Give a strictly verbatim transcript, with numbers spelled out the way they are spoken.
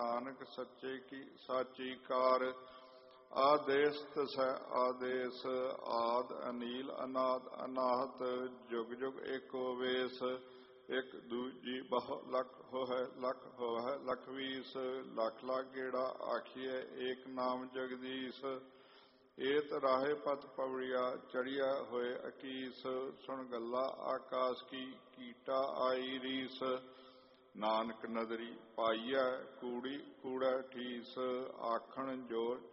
नानक सच्चे की साची कार। आदेश तसै आदेश आद अनील अनाद अनाहत जुग जुग एको वेश। एक दूजी बहु लख होहै लख होहै लख बीस लख लाख गेड़ा आखिए एक नाम जगदीश। एत राहे पत पवड़िया चढ़िया होए अकीस सुन गल्ला आकाश की कीटा आई रीस। नानक नदरी पाइया कूड़ी कूड़ा ठीस आखण जोर